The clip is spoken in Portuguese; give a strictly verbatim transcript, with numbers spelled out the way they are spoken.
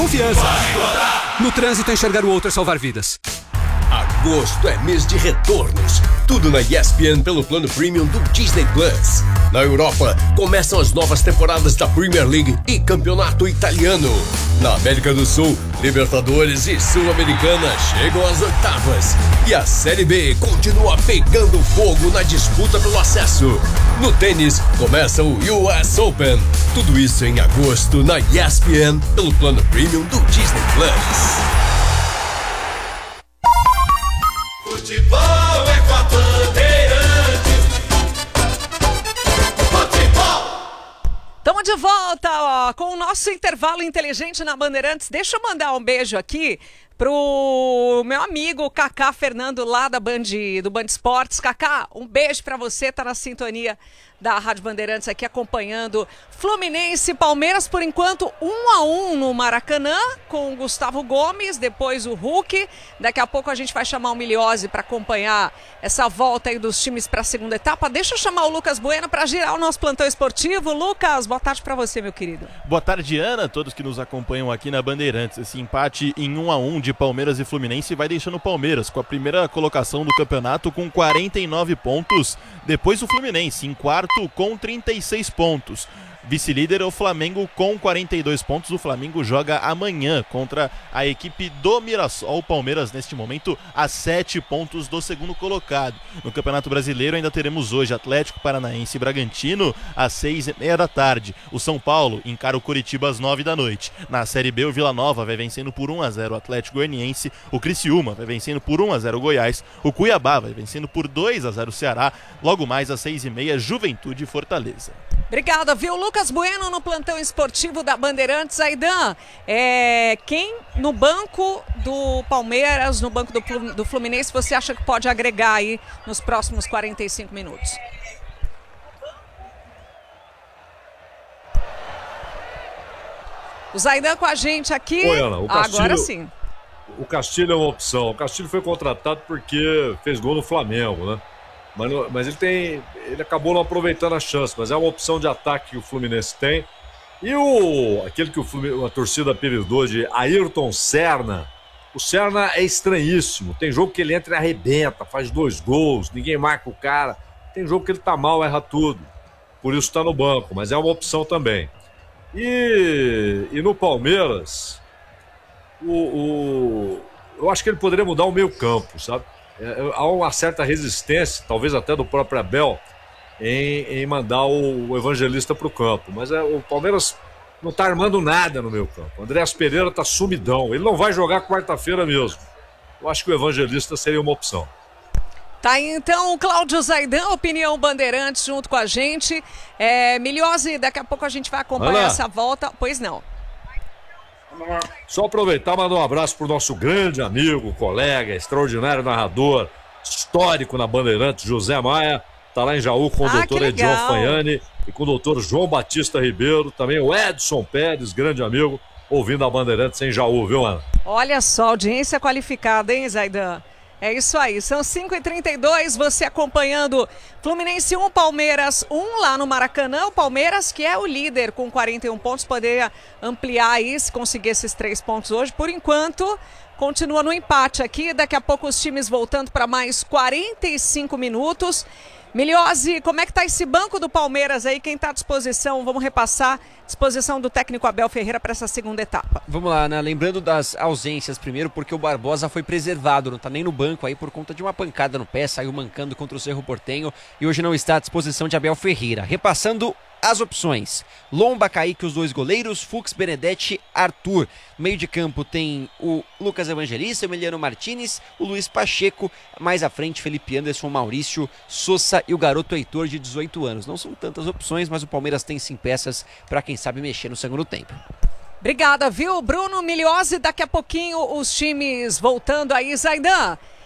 Confiança. No trânsito, enxergar o outro é salvar vidas. Agosto é mês de retornos. Tudo na E S P N pelo plano Premium do Disney Plus. Na Europa, começam as novas temporadas da Premier League e Campeonato Italiano. Na América do Sul, Libertadores e Sul-Americana chegam às oitavas. E a Série B continua pegando fogo na disputa pelo acesso. No tênis, começa o U S Open. Tudo isso em agosto na E S P N pelo plano Premium do Disney Plus. Futebol é com a Bandeirantes. Futebol. Estamos de volta, ó, com o nosso intervalo inteligente na Bandeirantes. Deixa eu mandar um beijo aqui pro meu amigo Cacá Fernando, lá da Band, do Band Esportes. Cacá, um beijo pra você, tá na sintonia da Rádio Bandeirantes aqui acompanhando Fluminense e Palmeiras, por enquanto um a um no Maracanã, com o Gustavo Gomes, depois o Hulk. Daqui a pouco a gente vai chamar o Miliose para acompanhar essa volta aí dos times para a segunda etapa. Deixa eu chamar o Lucas Bueno para girar o nosso plantão esportivo. Lucas, boa tarde para você, meu querido. Boa tarde, Ana, todos que nos acompanham aqui na Bandeirantes. Esse empate em um a um de Palmeiras e Fluminense vai deixando o Palmeiras com a primeira colocação do campeonato com quarenta e nove pontos, depois o Fluminense em quarto com trinta e seis pontos. Vice-líder é o Flamengo com quarenta e dois pontos. O Flamengo joga amanhã contra a equipe do Mirassol. O Palmeiras, neste momento, a sete pontos do segundo colocado. No Campeonato Brasileiro, ainda teremos hoje Atlético Paranaense e Bragantino às seis e meia da tarde. O São Paulo encara o Coritiba às nove da noite. Na Série B, o Vila Nova vai vencendo por um a zero o Atlético Goianiense. O Criciúma vai vencendo por um a zero o Goiás. O Cuiabá vai vencendo por dois a zero o Ceará. Logo mais às seis e meia, Juventude e Fortaleza. Obrigada, viu? Lucas Bueno no plantão esportivo da Bandeirantes. Aidan, é, quem no banco do Palmeiras, no banco do, do Fluminense, você acha que pode agregar aí nos próximos quarenta e cinco minutos? O Zaidan com a gente aqui. Oi, Ana, o Castilho, agora sim. O Castilho é uma opção. O Castilho foi contratado porque fez gol no Flamengo, né? Mas, mas ele tem. Ele acabou não aproveitando a chance, mas é uma opção de ataque que o Fluminense tem. E o aquele que o Fluminense, a torcida apelidou de Ayrton Senna. O Senna é estranhíssimo. Tem jogo que ele entra e arrebenta, faz dois gols, ninguém marca o cara. Tem jogo que ele tá mal, erra tudo. Por isso tá no banco, mas é uma opção também. E, e no Palmeiras, o, o, eu acho que ele poderia mudar o meio-campo, sabe? É, há uma certa resistência, talvez até do próprio Abel, em, em mandar o, o Evangelista para o campo. Mas é, o Palmeiras não está armando nada no meio campo. O Andréas Pereira está sumidão. Ele não vai jogar quarta-feira mesmo. Eu acho que o Evangelista seria uma opção. Tá aí então o Cláudio Zaidan, Opinião Bandeirantes, junto com a gente. É, Miliose, daqui a pouco a gente vai acompanhar Ana. essa volta. Pois não. Só aproveitar e mandar um abraço pro nosso grande amigo, colega, extraordinário narrador, histórico na Bandeirantes, José Maia. Tá lá em Jaú com o ah, doutor Edion Fanhani e com o doutor João Batista Ribeiro. Também o Edson Pérez, grande amigo, ouvindo a Bandeirantes em Jaú, viu, Ana? Olha só, audiência qualificada, hein, Zaidan? É isso aí, são cinco e trinta e dois, você acompanhando Fluminense um, Palmeiras um lá no Maracanã. O Palmeiras, que é o líder com quarenta e um pontos, poderia ampliar aí se conseguir esses três pontos hoje. Por enquanto, continua no empate aqui, daqui a pouco os times voltando para mais quarenta e cinco minutos. Miliose, como é que tá esse banco do Palmeiras aí? Quem tá à disposição? Vamos repassar a disposição do técnico Abel Ferreira para essa segunda etapa. Vamos lá, né? Lembrando das ausências primeiro, porque o Barbosa foi preservado, não tá nem no banco aí por conta de uma pancada no pé, saiu mancando contra o Cerro Porteño e hoje não está à disposição de Abel Ferreira. Repassando as opções: Lomba, Kaique, os dois goleiros, Fux, Benedetti, Arthur. Meio de campo tem o Lucas Evangelista, Emiliano Martinez, o Luiz Pacheco. Mais à frente, Felipe Anderson, Maurício Sousa e o garoto Heitor, de dezoito anos. Não são tantas opções, mas o Palmeiras tem sim peças para quem sabe mexer no segundo tempo. Obrigada, viu, Bruno Miliose? Daqui a pouquinho os times voltando aí. Zaidan,